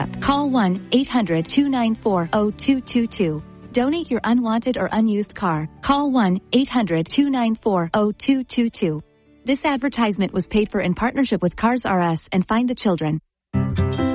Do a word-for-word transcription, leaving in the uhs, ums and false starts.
pickup. Call one eight hundred two nine four zero two two two. Donate your unwanted or unused car. Call one eight hundred two nine four zero two two two. This advertisement was paid for in partnership with Cars R Us and Find the Children.